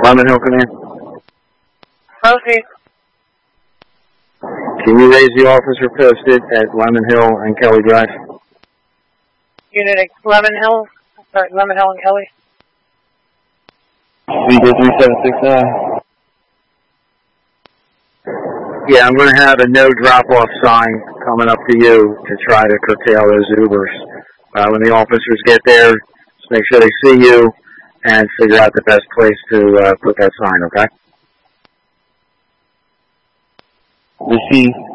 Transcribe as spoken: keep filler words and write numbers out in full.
Lemon Hill Command. Proceed. Can you raise the officer posted at Lemon Hill and Kelly Drive? Unit Lemon Hill, sorry, Lemon Hill and Kelly. Eagle three seven six nine. Yeah, I'm going to have a no drop-off sign coming up to you to try to curtail those Ubers. Uh, when the officers get there, just make sure they see you and figure out the best place to uh, put that sign, okay? Received.